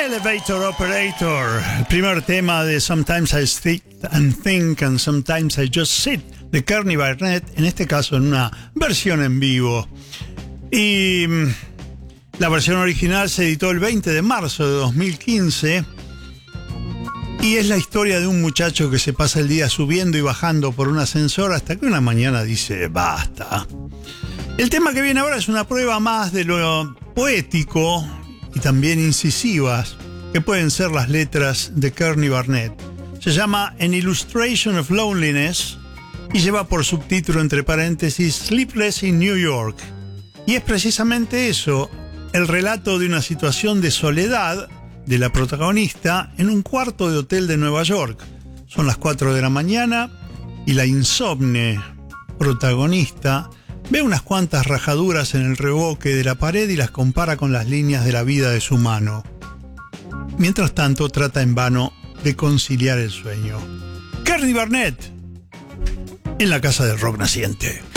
Elevator Operator, el primer tema de Sometimes I Sit and Think and Sometimes I Just Sit, de Kearney Barnett, en este caso en una versión en vivo. Y la versión original se editó el 20 de marzo de 2015 y es la historia de un muchacho que se pasa el día subiendo y bajando por un ascensor hasta que una mañana dice basta. El tema que viene ahora es una prueba más de lo poético y también incisivas que pueden ser las letras de Kearney Barnett. Se llama An Illustration of Loneliness y lleva por subtítulo entre paréntesis Sleepless in New York. Y es precisamente eso, el relato de una situación de soledad de la protagonista en un cuarto de hotel de Nueva York. Son las 4 de la mañana y la insomne protagonista ve unas cuantas rajaduras en el revoque de la pared y las compara con las líneas de la vida de su mano. Mientras tanto, trata en vano de conciliar el sueño. Kearney Barnett, en la Casa del Rock Naciente.